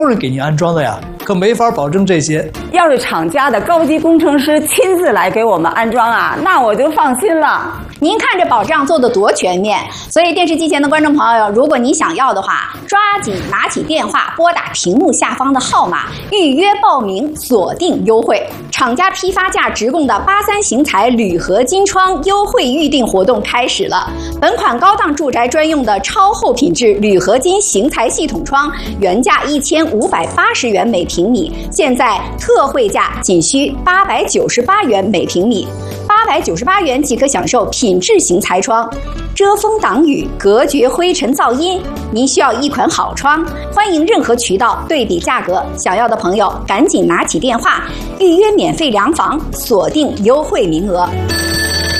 工人给您安装的呀，可没法保证这些。 要是厂家的高级工程师亲自来给我们安装啊，那我就放心了。 您看这保障做得多全面，所以电视机前的观众朋友，如果你想要的话，抓紧拿起电话，拨打屏幕下方的号码，预约报名，锁定优惠。厂家批发价直供的83型材铝合金窗优惠预订活动开始了。本款高档住宅专用的超厚品质铝合金型材系统窗，原价1580元每平米，现在特惠价仅需898元每平米，898元即可享受品质型材窗，遮风挡雨，隔绝灰尘噪音。您需要一款好窗，欢迎任何渠道对比价格，想要的朋友赶紧拿起电话，预约免费量房，锁定优惠名额。